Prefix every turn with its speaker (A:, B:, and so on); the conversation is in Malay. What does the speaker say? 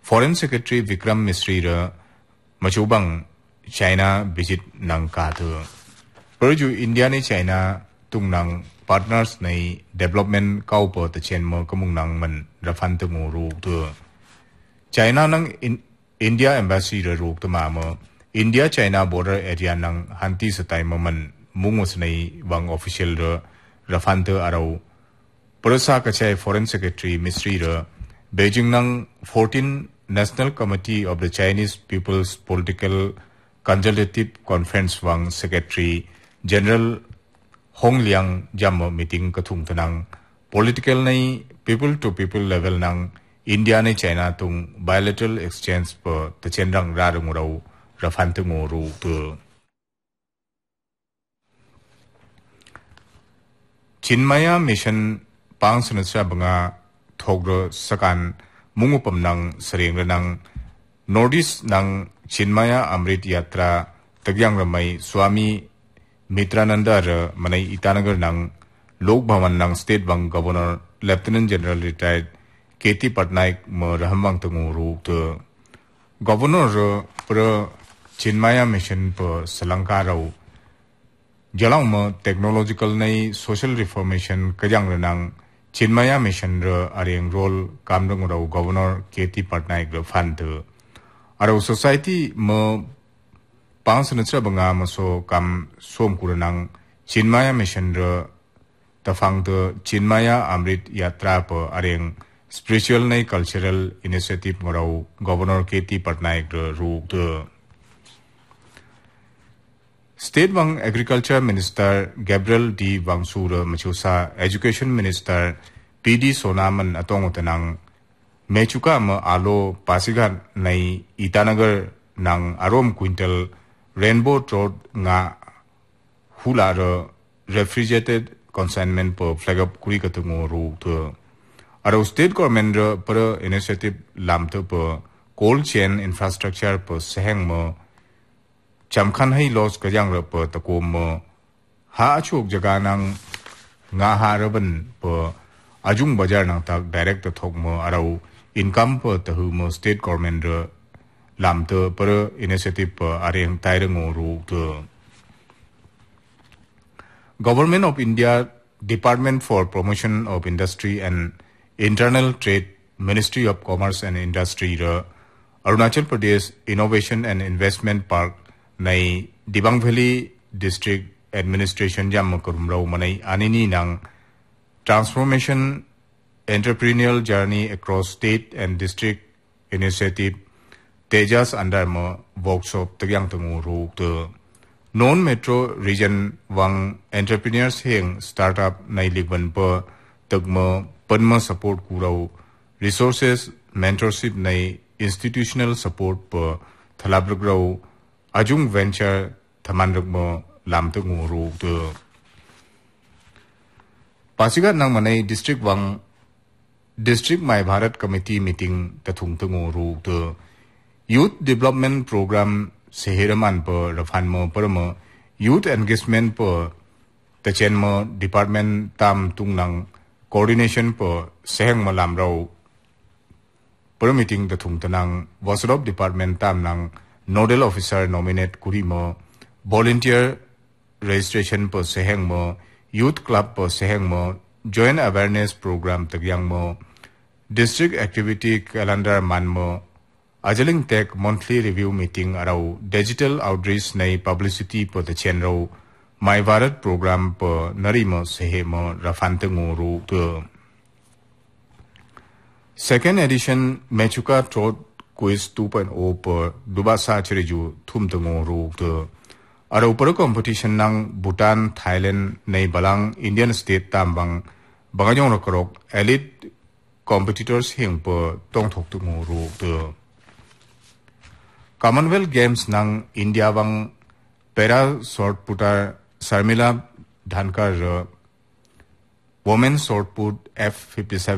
A: Foreign Secretary Vikram Misri ra machubang China visit nang ka tu. Perju India ni China tung nang partners nei development kau po te chen mo kamung nang man rafan tu nguru tu. China nang India embassy ra ruk tu ma mo India China border area nang hanti satai mo man mungus nei wang official ra rafan tu arau. Perasa kacai Foreign Secretary Misri ra Beijing nang 14 National Committee of the Chinese People's Political Consultative Conference wang Secretary General Hong Liang jam meeting kathung tanang political nei people to people level nang India nei China tung bilateral exchange per the chenrang rarung rau rafante ngoru tu. Chinmaya mission pang sunasya banga thogro sakan mungupam nang sereng nang Nordis nang Chinmaya Amrit Yatra tagyang ramai Swami Mitrananda ra manai Itanagar nang Lok Bhavan nang State Bank Governor Lieutenant General Retired K.T. Patnaik mo rahamang tanguru tu. Governor ra pra Chinmaya mission pa Salangka rau jalang mo technological nei social reformation kajang nang Chinmaya mission ra areng role kamrang rau Governor K.T. Patnaik ra fan tu. Arau society mo pangsanatra banga maso kam som kuranang Chinmaya mission ra tafang de Chinmaya Amrit Yatra pa areng spiritual nei cultural initiative morau Governor K.T. Patnaik ra ruk de. State Bank Agriculture Minister Gabriel D. Wangsura machusa Education Minister P.D. Sonaman atong utanang Mechuka ma alo pasigan nai Itanagar nang arom quintal rainbow trout nga hula ra refrigerated consignment per flag up kuri katungo ru tu. Aro state government ra per initiative lam tu per cold chain infrastructure per seheng mo chamkhan hai los kajang ra per takom mo ha achuk jaga nang nga ha raban per ajung bazar nang tak direct thok mo aro income per tahu mo state government ra lam tu per initiative per areng tairang ru tu. Government of India Department for Promotion of Industry and Internal Trade Ministry of Commerce and Industry ra Arunachal Pradesh Innovation and Investment Park nai Dibang Valley District Administration jam kurumrau manai anini nang transformation entrepreneurial journey across state and district initiative Tejas under mo workshop tagyang tungu ru tu. Non-metro region wang entrepreneurs heng startup nai ligban pa tagmo panma support kurau resources mentorship nai institutional support pa thalabrgrau ajung venture thamanragmo lam tungu ru tu. Pasigat nang manai district wang District My Bharat Committee meeting tathung tungu ru tu. Youth Development Program Sehiraman per Rafan mo per mo Youth Engagement per Tachen mo Department Tam Tung Nang Coordination per Seheng Malam Rau per meeting tathung tanang Wasarop Department Tam Nang Nodal Officer nominate kuri mo Volunteer Registration per Seheng mo Youth Club per Seheng mo Joint Awareness Program tagyang mo District Activity Calendar man mo Ajaling Tech Monthly Review Meeting arau Digital Outreach nay Publicity per the Chenro My Bharat Program per Narimo Sehemo Rafante Nguru tu. Second edition Mechuka Trout Quiz 2.0 per Dubasa Cheriju Thum Nguru tu. Arau per competition nang Bhutan, Thailand nay Balang Indian State Tambang Bangajong Rokorok Elite Competitors hing per Tong Thok Nguru tu. Commonwealth Games nang India wang para short putter Sarmila Dhankar women short put F57